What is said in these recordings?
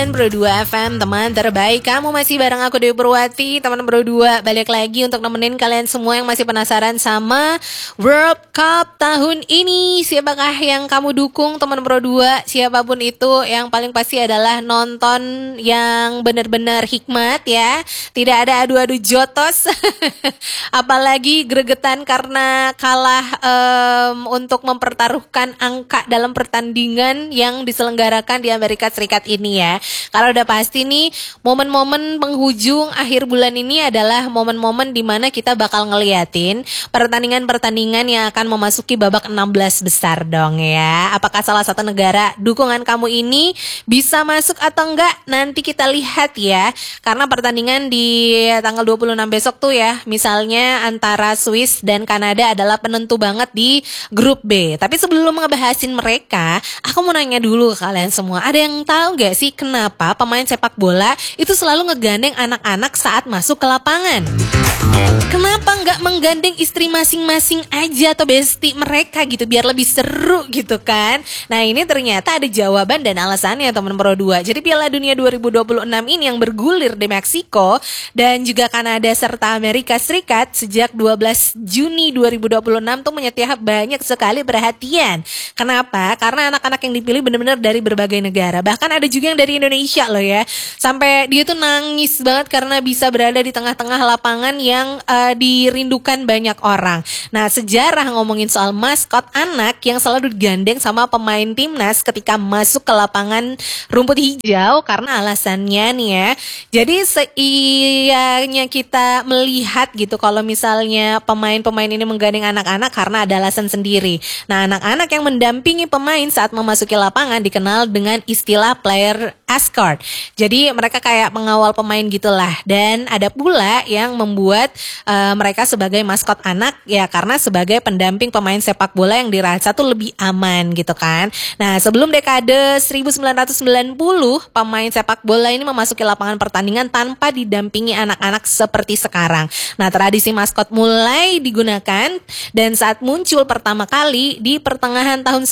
teman Bro 2 FM, teman terbaik. Kamu masih bareng aku Dewi Purwati, teman Bro 2. Balik lagi untuk nemenin kalian semua yang masih penasaran sama World Cup tahun ini. Siapakah yang kamu dukung teman Bro 2? Siapapun itu, yang paling pasti adalah nonton yang benar-benar hikmat ya. Tidak ada adu-adu jotos. Apalagi gregetan karena kalah untuk mempertaruhkan angka dalam pertandingan yang diselenggarakan di Amerika Serikat ini ya. Kalau udah pasti nih momen-momen penghujung akhir bulan ini adalah momen-momen di mana kita bakal ngeliatin pertandingan-pertandingan yang akan memasuki babak 16 besar dong ya. Apakah salah satu negara dukungan kamu ini bisa masuk atau enggak? Nanti kita lihat ya. Karena pertandingan di tanggal 26 besok tuh ya, misalnya antara Swiss dan Kanada adalah penentu banget di grup B. Tapi sebelum ngebahasin mereka, aku mau nanya dulu ke kalian semua. Ada yang tahu gak sih kenapa pemain sepak bola itu selalu ngegandeng anak-anak saat masuk ke lapangan? Kenapa nggak menggandeng istri masing-masing aja atau bestie mereka gitu biar lebih seru gitu kan? Nah ini ternyata ada jawaban dan alasannya teman Pro 2. Jadi Piala Dunia 2026 ini yang bergulir di Meksiko dan juga Kanada serta Amerika Serikat sejak 12 Juni 2026 tuh menyetiap banyak sekali perhatian. Kenapa? Karena anak-anak yang dipilih benar-benar dari berbagai negara. Bahkan ada juga yang dari Indonesia loh ya. Sampai dia tuh nangis banget karena bisa berada di tengah-tengah lapangan yang dirindukan banyak orang. Nah, sejarah ngomongin soal maskot anak yang selalu digandeng sama pemain timnas ketika masuk ke lapangan rumput hijau karena alasannya nih ya. Jadi seianya kita melihat gitu kalau misalnya pemain-pemain ini menggandeng anak-anak karena ada alasan sendiri. Nah, anak-anak yang mendampingi pemain saat memasuki lapangan dikenal dengan istilah player escort. Jadi mereka kayak mengawal pemain gitulah. Dan ada pula yang membuat mereka sebagai maskot anak ya karena sebagai pendamping pemain sepak bola yang dirasa tuh lebih aman gitu kan. Nah sebelum dekade 1990 pemain sepak bola ini memasuki lapangan pertandingan tanpa didampingi anak-anak seperti sekarang. Nah tradisi maskot mulai digunakan dan saat muncul pertama kali di pertengahan tahun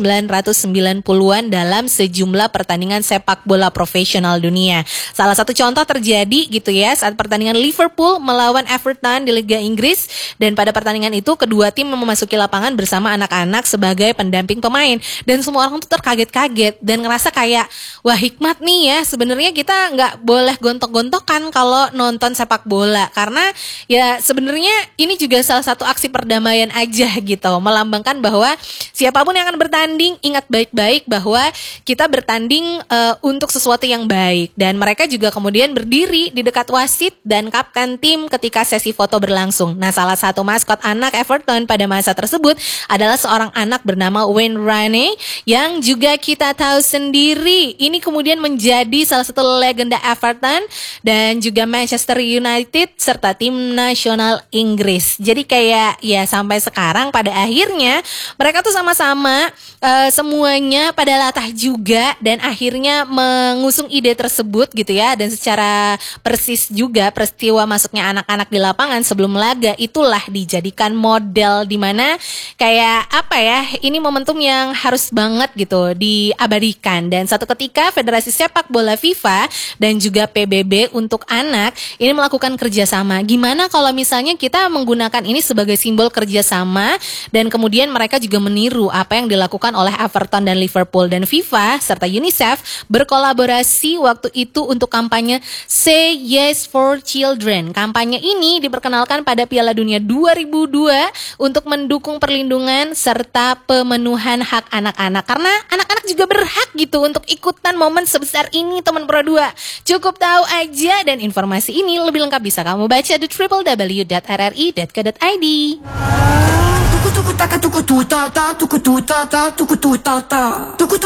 1990-an dalam sejumlah pertandingan sepak bola profesional dunia. Salah satu contoh terjadi gitu ya saat pertandingan Liverpool melawan Everton di Liga Inggris dan pada pertandingan itu kedua tim memasuki lapangan bersama anak-anak sebagai pendamping pemain dan semua orang tuh terkaget-kaget dan ngerasa kayak wah hikmat nih ya sebenarnya kita nggak boleh gontok-gontokan kalau nonton sepak bola karena ya sebenarnya ini juga salah satu aksi perdamaian aja gitu melambangkan bahwa siapapun yang akan bertanding ingat baik-baik bahwa kita bertanding untuk sesuatu yang baik dan mereka juga kemudian berdiri di dekat wasit dan kapten tim ketika sesi foto berlangsung. Nah, salah satu maskot anak Everton pada masa tersebut adalah seorang anak bernama Wayne Rooney yang juga kita tahu sendiri ini kemudian menjadi salah satu legenda Everton dan juga Manchester United serta tim nasional Inggris. Jadi kayak ya sampai sekarang pada akhirnya mereka tuh sama-sama semuanya pada latah juga dan akhirnya mengusung ide tersebut gitu ya dan secara persis juga peristiwa masuknya anak-anak di lapangan sebelum laga itulah dijadikan model di mana kayak apa ya ini momentum yang harus banget gitu diabadikan dan satu ketika Federasi Sepak Bola FIFA dan juga PBB untuk anak ini melakukan kerjasama. Gimana kalau misalnya kita menggunakan ini sebagai simbol kerjasama dan kemudian mereka juga meniru apa yang dilakukan oleh Everton dan Liverpool dan FIFA serta UNICEF berkolaborasi waktu itu untuk kampanye Say Yes for Children. Kampanye ini diperkenalkan pada Piala Dunia 2002 untuk mendukung perlindungan serta pemenuhan hak anak-anak karena anak-anak juga berhak gitu untuk ikutan momen sebesar ini teman Pro 2. Cukup tahu aja dan informasi ini lebih lengkap bisa kamu baca di www.rri.co.id. Tuku tuku taka tuku tuta ta tuku tuta ta tuku tuta ta tuku